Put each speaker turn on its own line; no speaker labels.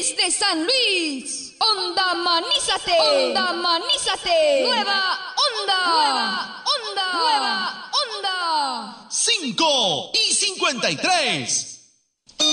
desde San Luis. Onda Manízate. Onda Manízate. Nueva onda. Nueva onda. Nueva onda.
5:53.